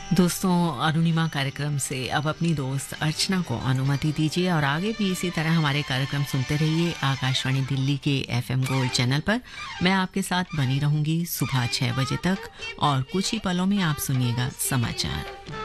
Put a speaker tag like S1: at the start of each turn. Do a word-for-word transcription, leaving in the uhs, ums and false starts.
S1: दोस्तों, अरुणिमा कार्यक्रम से अब अपनी दोस्त अर्चना को अनुमति दीजिए और आगे भी इसी तरह हमारे कार्यक्रम सुनते रहिए आकाशवाणी दिल्ली के एफएम गोल्ड चैनल पर। मैं आपके साथ बनी रहूंगी सुबह छह बजे तक और कुछ ही पलों में आप सुनिएगा समाचार।